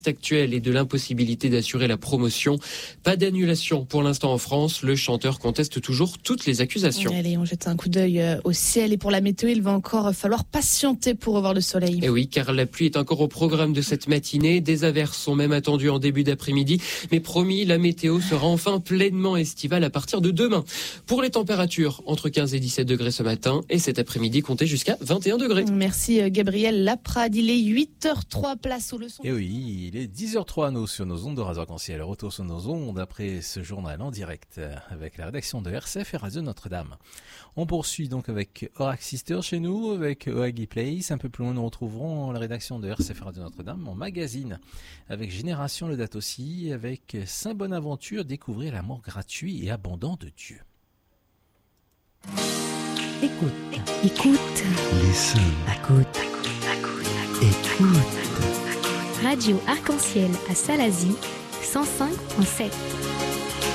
actuel et de l'impossibilité d'assurer la promotion. Pas d'annulation pour l'instant en France. Le chanteur conteste toujours toutes les accusations. Allez, on jette un coup d'œil au ciel et pour la météo, il va encore falloir patienter pour revoir le soleil. Et oui, car la pluie est encore au programme de cette matinée. Des averses sont même attendues en début d'après-midi. Mais promis, la météo sera enfin pleinement estivale à partir de demain. Pour les températures, entre 15 et 17 degrés ce matin et cet après-midi, comptez jusqu'à 21 degrés. Merci Gabriel Laprade. Il est 8h03, place aux leçons. Et oui, il est 10h03 sur nos ondes de Radio Arc-en-Ciel. Retour sur nos ondes après ce journal en direct avec la rédaction de RCF et Radio Notre-Dame. On poursuit donc avec Orac Sister chez nous, avec Oagi Place. Un peu plus loin, nous retrouverons la rédaction de RCF et Radio Notre-Dame en magazine avec Génération le date aussi, avec Saint-Bonaventure, découvrir l'amour gratuit et abondant de Dieu. Écoute. Listen. Écoute. Radio Arc-en-Ciel à Salazie, 105.7.